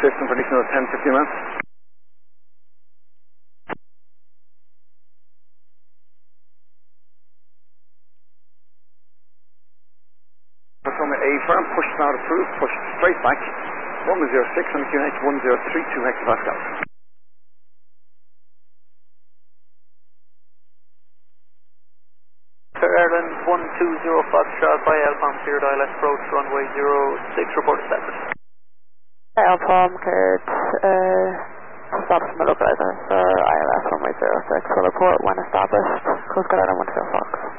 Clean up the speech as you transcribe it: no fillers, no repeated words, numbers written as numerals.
system for additional 10-15 minutes. A firm, push not approved, push straight back, 106 on the QNH, 1032 hectopascals. Sir Ireland 120 Foxtrot by Alpam, cleared ILS approach, runway 06, report established. Alpam, cleared, stop from the localizer, sir, ILS runway 06, will report when established, Coast Guard Island 120 Fox.